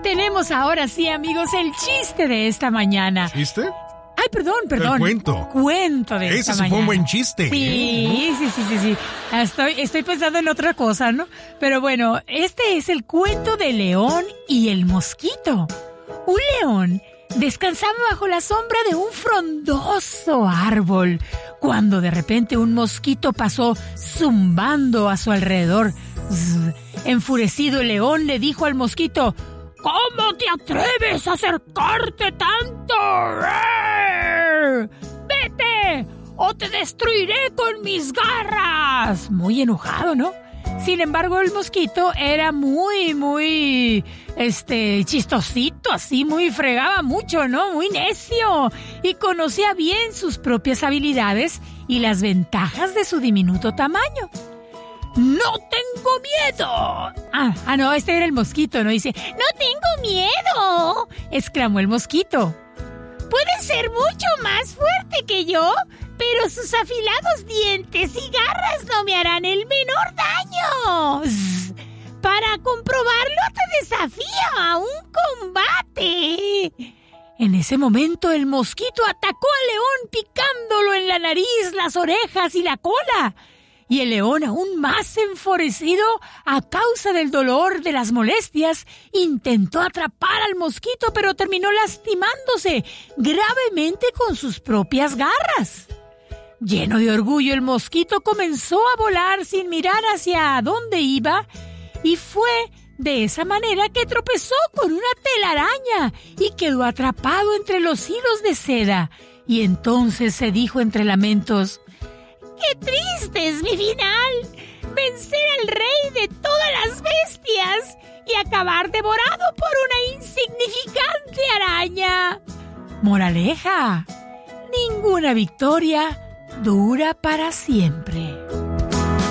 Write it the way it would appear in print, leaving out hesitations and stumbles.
tenemos ahora sí, amigos, el chiste de esta mañana. ¿Chiste? Ay, perdón. El cuento. Cuento de esta mañana. Ese fue un buen chiste. Sí. Estoy pensando en otra cosa, ¿no? Pero bueno, este es el cuento del león y el mosquito. Un león descansaba bajo la sombra de un frondoso árbol, cuando de repente un mosquito pasó zumbando a su alrededor. Enfurecido, el león le dijo al mosquito: ¿cómo te atreves a acercarte tanto? ¡Vete! ¡O te destruiré con mis garras! Muy enojado, ¿no? Sin embargo, el mosquito era muy chistosito, así, fregaba mucho, ¿no? Muy necio. Y conocía bien sus propias habilidades y las ventajas de su diminuto tamaño. ¡No tengo miedo! No, este era el mosquito, ¿no? Dice, ¡no tengo miedo!, exclamó el mosquito. Puede ser mucho más fuerte que yo, pero sus afilados dientes y garras no me harán el menor daño. Para comprobarlo te desafío a un combate. En ese momento el mosquito atacó al león picándolo en la nariz, las orejas y la cola. Y el león, aún más enfurecido a causa del dolor de las molestias, intentó atrapar al mosquito, pero terminó lastimándose gravemente con sus propias garras. Lleno de orgullo, el mosquito comenzó a volar sin mirar hacia dónde iba, y fue de esa manera que tropezó con una telaraña y quedó atrapado entre los hilos de seda. Y entonces se dijo entre lamentos: ¡qué triste es mi final! Vencer al rey de todas las bestias y acabar devorado por una insignificante araña. Moraleja: ninguna victoria dura para siempre.